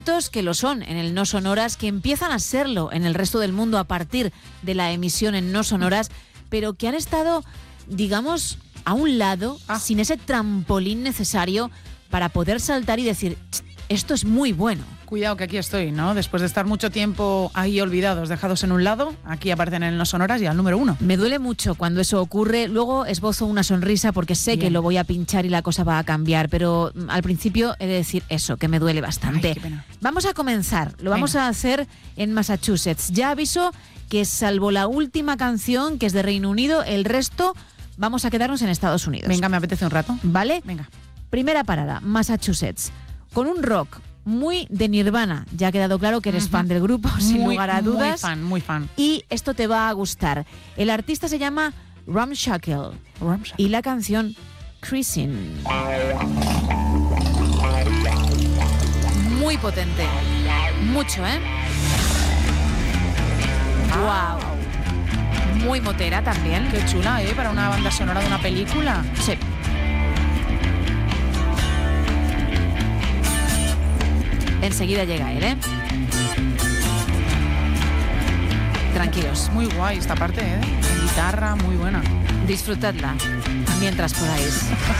que lo son en el No Sonoras, que empiezan a serlo en el resto del mundo a partir de la emisión en No Sonoras, pero que han estado, digamos, a un lado, sin ese trampolín necesario para poder saltar y decir, esto es muy bueno. Cuidado que aquí estoy, ¿no? Después de estar mucho tiempo ahí olvidados, dejados en un lado, aquí aparecen en el No Sonoras y al número 1. Me duele mucho cuando eso ocurre. Luego esbozo una sonrisa porque sé que lo voy a pinchar y la cosa va a cambiar, pero al principio he de decir eso, que me duele bastante. Ay, qué pena. Vamos a comenzar, lo vamos a hacer en Massachusetts. Ya aviso que salvo la última canción, que es de Reino Unido, el resto vamos a quedarnos en Estados Unidos. Venga, me apetece un rato. ¿Vale? Venga. Primera parada, Massachusetts, con un rock muy de Nirvana. Ya ha quedado claro que eres fan del grupo, sin lugar a dudas. Muy fan. Y esto te va a gustar. El artista se llama Ramshackle. Y la canción Cruising. Muy potente. Mucho, ¿eh? Wow. Muy motera también. Qué chula, ¿eh? Para una banda sonora de una película. Sí. Enseguida llega él, ¿eh? Tranquilos. Muy guay esta parte, ¿eh? Guitarra muy buena. Disfrutadla mientras podáis.